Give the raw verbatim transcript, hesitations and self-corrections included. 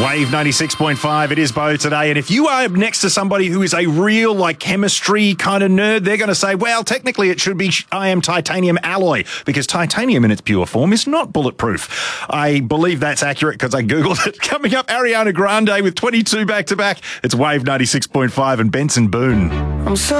Wave ninety-six point five, it is Bo today. And if you are next to somebody who is a real, like, chemistry kind of nerd, they're going to say, well, technically it should be I am titanium alloy, because titanium in its pure form is not bulletproof. I believe that's accurate because I Googled it. Coming up, Ariana Grande with twenty-two back-to-back. It's Wave ninety-six point five and Benson Boone. I'm so